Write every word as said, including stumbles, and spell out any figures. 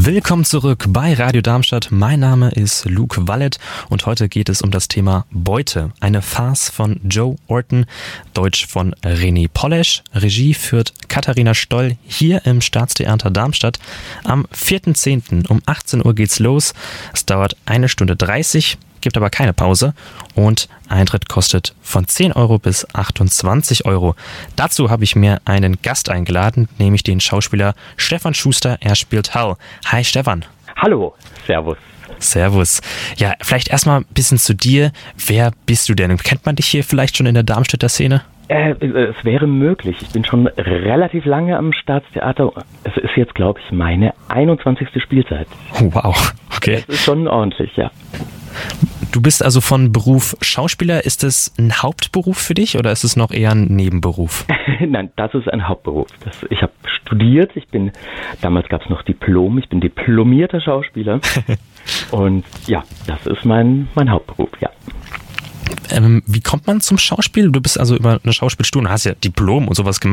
Willkommen zurück bei Radio Darmstadt. Mein Name ist Luke Wallet und heute geht es um das Thema Beute. Eine Farce von Joe Orton, Deutsch von René Polesch. Regie führt Katharina Stoll hier im Staatstheater Darmstadt. Am vierten zehnten um achtzehn Uhr geht's los. Es dauert eine Stunde dreißig, gibt aber keine Pause und Eintritt kostet von zehn Euro bis achtundzwanzig Euro. Dazu habe ich mir einen Gast eingeladen, nämlich den Schauspieler Stefan Schuster. Er spielt Hal. Hi Stefan. Hallo, servus. Servus. Ja, vielleicht erstmal ein bisschen zu dir. Wer bist du denn? Kennt man dich hier vielleicht schon in der Darmstädter Szene? Äh, es wäre möglich. Ich bin schon relativ lange am Staatstheater. Es ist jetzt, glaube ich, meine einundzwanzigste Spielzeit. Oh, wow, okay. Das ist schon ordentlich, ja. Du bist also von Beruf Schauspieler. Ist es ein Hauptberuf für dich oder ist es noch eher ein Nebenberuf? Nein, das ist ein Hauptberuf. Das, ich habe studiert. Ich bin, damals gab es noch Diplom. Ich bin diplomierter Schauspieler. Und ja, das ist mein, mein Hauptberuf, ja. Ähm, wie kommt man zum Schauspiel? Du bist also über eine Schauspielschule, hast ja Diplom und sowas gemacht.